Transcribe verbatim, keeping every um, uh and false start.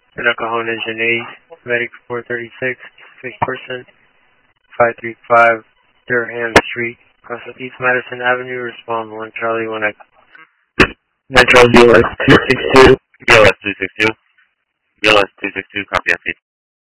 El Cajon Engine eight, Medic four thirty-six, sick person, five three five Durham Street, across East Madison Avenue, respond one Charlie one X. Metro B L S two six two. B L S two six two. B L S two six two, copy F P.